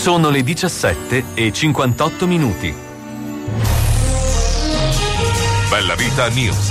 Sono le 17:58. Bella Vita News.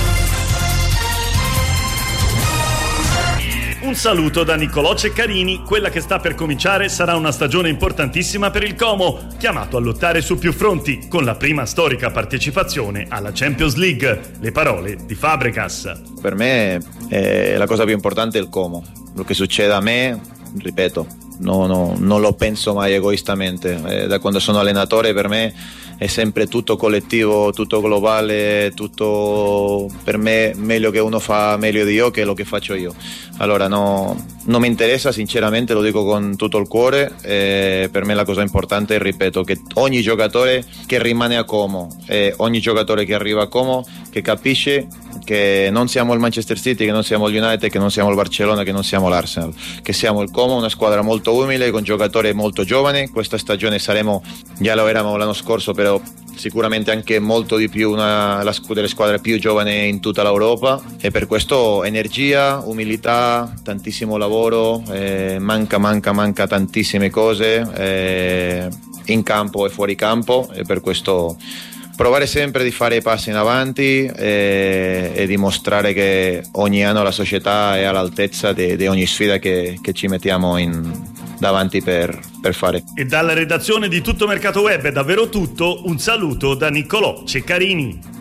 Un saluto da Niccolò Ceccarini. Quella che sta per cominciare sarà una stagione importantissima per il Como, chiamato a lottare su più fronti, con la prima storica partecipazione alla Champions League. Le parole di Fabregas. Per me la cosa più importante è il Como. Lo che succede a me, ripeto, non lo penso mai egoistamente. Da quando sono allenatore per me è sempre tutto collettivo, tutto globale, tutto per me meglio che uno fa meglio di io che lo che faccio io. Allora non mi interessa, sinceramente lo dico con tutto il cuore, per me la cosa importante è, ripeto, che ogni giocatore che rimane a Como, ogni giocatore che arriva a Como, che capisce che non siamo il Manchester City, che non siamo il United, che non siamo il Barcellona, che non siamo l'Arsenal, che siamo il Como, una squadra molto umile, con giocatori molto giovani. Questa stagione saremo, già lo eravamo l'anno scorso, però sicuramente anche molto di più delle squadre più giovani in tutta l'Europa, e per questo energia, umilità, tantissimo lavoro, manca tantissime cose in campo e fuori campo, e per questo provare sempre di fare passi in avanti e dimostrare che ogni anno la società è all'altezza di ogni sfida che ci mettiamo davanti per fare. E dalla redazione di Tutto Mercato Web è davvero tutto. Un saluto da Niccolò Ceccarini.